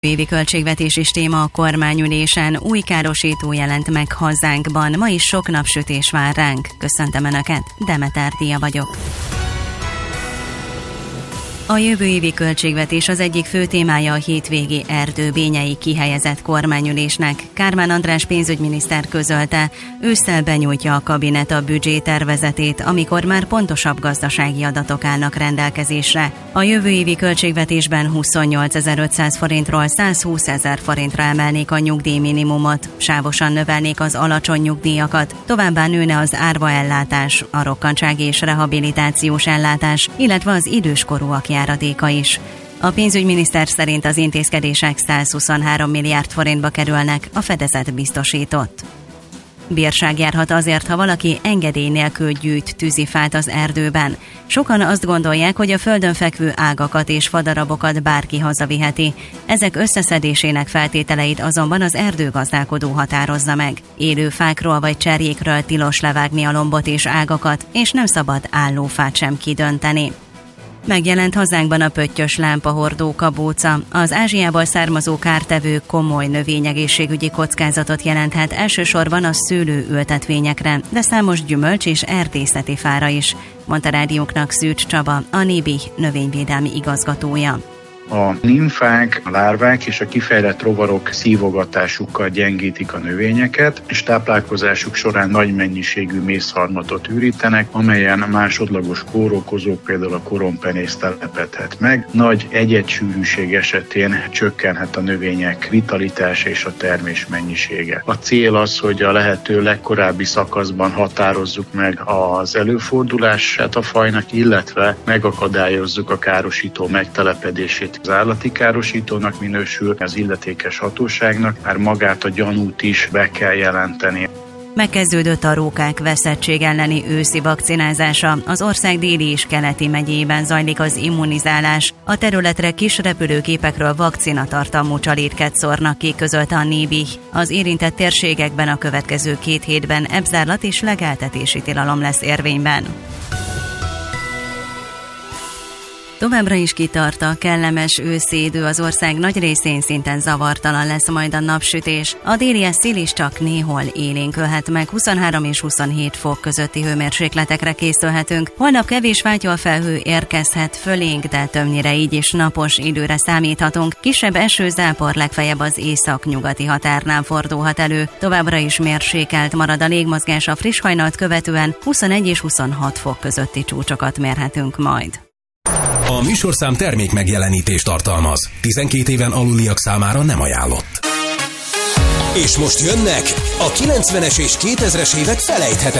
Évi költségvetés is téma a kormányülésen, új károsító jelent meg hazánkban, ma is sok napsütés vár ránk. Köszöntöm Önöket, Demeter Dia vagyok. A jövő évi költségvetés az egyik fő témája a hétvégi erdőbényei kihelyezett kormányülésnek. Kármán András pénzügyminiszter közölte, ősszel benyújtja a kabinet a büdzsétervezetét, amikor már pontosabb gazdasági adatok állnak rendelkezésre. A jövő évi költségvetésben 28.500 forintról 120.000 forintra emelnék a nyugdíjminimumot, sávosan növelnék az alacsony nyugdíjakat, továbbá nőne az árvaellátás, a rokkantsági és rehabilitációs ellátás, illetve az időskorúak járadéka is. A pénzügyminiszter szerint az intézkedések 123 milliárd forintba kerülnek, a fedezet biztosított. Bírság járhat azért, ha valaki engedély nélkül gyűjt tűzifát az erdőben. Sokan azt gondolják, hogy a földön fekvő ágakat és fadarabokat bárki hazaviheti. Ezek összeszedésének feltételeit azonban az erdőgazdálkodó határozza meg. Élő fákról vagy cserjékről tilos levágni a lombot és ágakat, és nem szabad állófát sem kidönteni. Megjelent hazánkban a pöttyös lámpahordó kabóca. Az Ázsiából származó kártevő komoly növényegészségügyi kockázatot jelenthet elsősorban a szőlőültetvényekre, de számos gyümölcs és erdészeti fára is, mondta rádiónknak Szűcs Csaba, a NIBI növényvédelmi igazgatója. A nimfák, a lárvák és a kifejlett rovarok szívogatásukkal gyengítik a növényeket, és táplálkozásuk során nagy mennyiségű mészharmatot ürítenek, amelyen másodlagos kórokozók, például a korompenész telepedhet meg. Nagy egyedssűrűség esetén csökkenhet a növények vitalitása és a termés mennyisége. A cél az, hogy a lehető legkorábbi szakaszban határozzuk meg az előfordulását a fajnak, illetve megakadályozzuk a károsító megtelepedését. Az állati károsítónak minősül, az illetékes hatóságnak már magát a gyanút is be kell jelenteni. Megkezdődött a rókák veszettség elleni őszi vakcinázása. Az ország déli és keleti megyében zajlik az immunizálás. A területre kis repülőgépekről vakcinatartalmú csalétket szórnak ki, közölte a NIBI. Az érintett térségekben a következő 2 hétben ebzárlat és legeltetési tilalom lesz érvényben. Továbbra is kitart a kellemes őszi idő, az ország nagy részén szinten zavartalan lesz majd a napsütés. A déli szél is csak néhol élénkölhet meg, 23 és 27 fok közötti hőmérsékletekre készülhetünk. Holnap kevés fátyolfelhő érkezhet fölénk, de többnyire így is napos időre számíthatunk. Kisebb esőzápor legfeljebb az észak-nyugati határnál fordulhat elő. Továbbra is mérsékelt marad a légmozgás, a friss hajnalt követően 21 és 26 fok közötti csúcsokat mérhetünk majd. A műsorszám termék megjelenítést tartalmaz. 12 éven aluliak számára nem ajánlott. És most jönnek a 90-es és 2000-es évek felejthetetlen